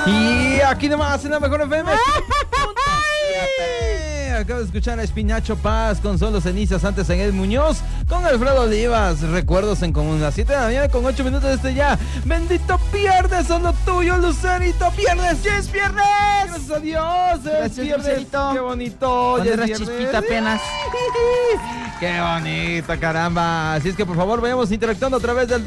Y aquí nomás en la mejor FM. Acabo de escuchar a Espinacho Paz con Solo Cenizas, antes en Ed Muñoz con Alfredo Olivas. Recuerdos en común, las 7 de la mañana con 8 minutos desde ya. Bendito pierdes, solo tuyo, Lucerito. Pierdes, sí es viernes. Gracias a Dios. Gracias, Lucerito. Qué bonito. Cuando eras chispita apenas. Qué bonito, caramba. Así es que por favor vayamos interactuando a través del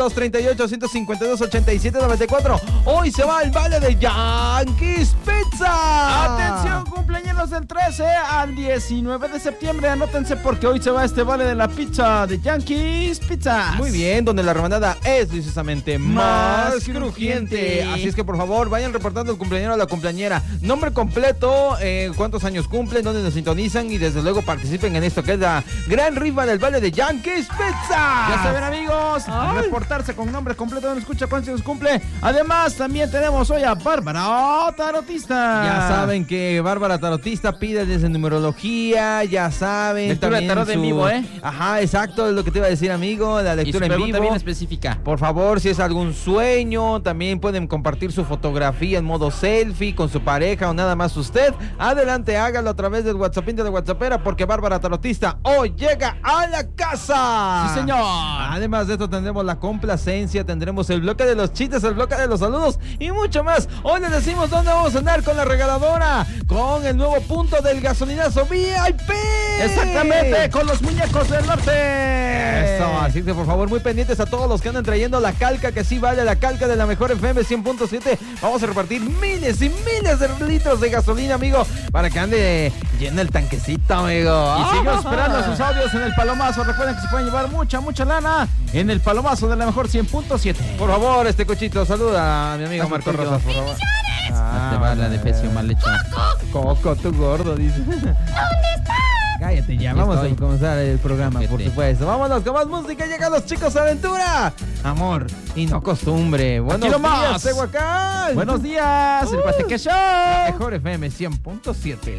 238-152-8794. Hoy se va el baile de Yankees Pizza. Atención, cumpleaños del 13 al 19 de septiembre. Anótense porque hoy se va este vale de la pizza de Yankees Pizza. Muy bien, donde la rebanada es precisamente más crujiente. crujiente. Así es que por favor vayan reportando el cumpleañero a la cumpleañera. Nombre completo, cuántos años cumplen, dónde nos sintonizan y desde luego participen en esto que es la gran rifa del baile de Yankees Pizza. Ya saben, amigos, Ay. reportarse con nombre completo, donde escucha cuántos años cumple. Además, también tenemos hoy a Bárbara Tarotista. Ya saben que Bárbara Tarotista pide desde numerología, ya saben. Lectura de tarot en vivo, ¿eh? Ajá, exacto, es lo que te iba a decir, amigo, la Y su lectura en pregunta vivo. bien específica. Por favor, si es algún sueño, también pueden compartir su fotografía en modo selfie con su pareja o nada más usted. Adelante, hágalo a través del WhatsApp de WhatsAppera porque Bárbara Tarotista hoy llega a la casa. Sí, señor. Además de esto tendremos la complacencia, tendremos el bloque de los chistes, el bloque de los saludos y mucho más. Hoy les decimos dónde vamos a andar con la regaladora, con el nuevo punto del gasolinazo VIP. Exactamente, con los muñecos del norte. Eso, así que por favor muy pendientes a todos los que andan trayendo la calca, que sí vale la calca de la mejor FM 100.7. Vamos a repartir miles y miles de litros de gasolina, amigo, para que ande lleno el tanquecito, amigo. Y sigo esperando sus audios en el Palomazo. Recuerden que se pueden llevar mucha lana en el Palomazo de la mejor 100.7. Por favor, Cochito, saluda a mi amigo Marco Rosas, por favor. Te va la de pecio mal hecho. Coco, tú gordo, dice. ¿Dónde está? Cállate ya, vamos a comenzar el programa, por supuesto. Vámonos con más música, llegan los chicos Aventura. Amor y no costumbre. Buenos días, Tehuacán. Buenos días, el Guateque Show. Mejor FM 100.7.